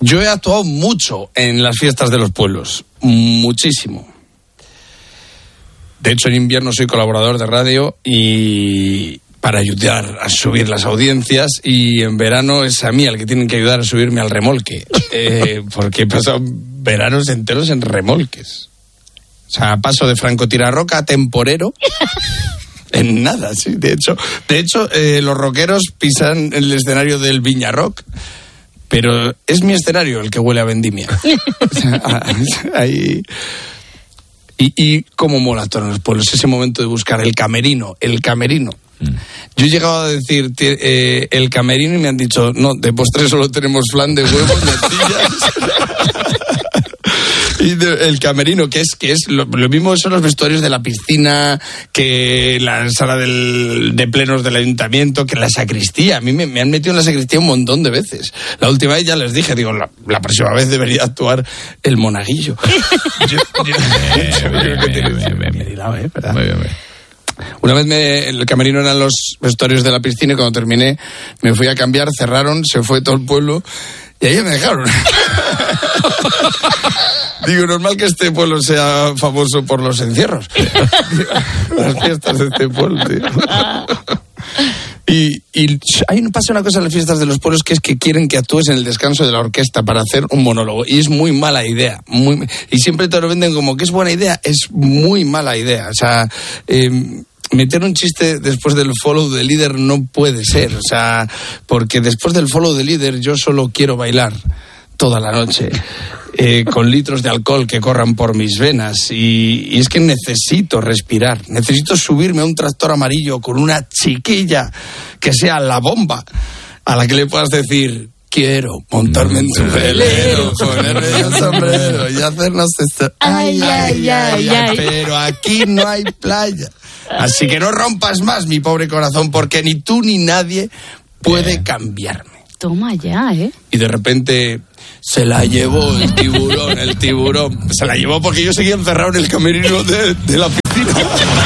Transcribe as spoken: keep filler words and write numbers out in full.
Yo he actuado mucho en las fiestas de los pueblos, muchísimo. De hecho, en invierno soy colaborador de radio y para ayudar a subir las audiencias, y en verano es a mí el que tienen que ayudar a subirme al remolque, eh, porque he pasado veranos enteros en remolques. O sea, paso de francotirarroca a temporero en nada, sí. De hecho, de hecho eh, los rockeros pisan el escenario del Viña Rock, pero es mi escenario el que huele a vendimia. O sea, ahí... Y, y cómo mola todo en los pueblos, ese momento de buscar el camerino, el camerino. Mm. Yo he llegado a decir eh, el camerino y me han dicho, no, de postre solo tenemos flan de huevos, natillas. Y de, el camerino, que es que es lo, lo mismo son los vestuarios de la piscina, que la sala del, de plenos del ayuntamiento, que la sacristía. A mí me, me han metido en la sacristía un montón de veces. La última vez ya les dije, digo, la, la próxima vez debería actuar el monaguillo. Yo, yo, Una vez me, el camerino eran los vestuarios de la piscina y cuando terminé me fui a cambiar, cerraron, se fue todo el pueblo y ahí me dejaron. Digo, normal que este pueblo sea famoso por los encierros. Las fiestas de este pueblo, tío. Y, y hay, pasa una cosa en las fiestas de los pueblos, que es que quieren que actúes en el descanso de la orquesta para hacer un monólogo. Y es muy mala idea. Muy, y siempre te lo venden como que es buena idea. Es muy mala idea. O sea, eh, meter un chiste después del follow de líder no puede ser. O sea, porque después del follow de líder yo solo quiero bailar toda la noche. Eh, con litros de alcohol que corran por mis venas y, y es que necesito respirar, necesito subirme a un tractor amarillo con una chiquilla que sea la bomba a la que le puedas decir quiero montarme en tu velero, ponerme el sombrero y hacernos esto, ay, ay, ay, ay, pero aquí no hay playa, así que no rompas más mi pobre corazón porque ni tú ni nadie puede cambiarme. Toma ya, ¿eh? Y de repente se la llevó el tiburón, el tiburón. Se la llevó porque yo seguía encerrado en el camerino de, de la piscina.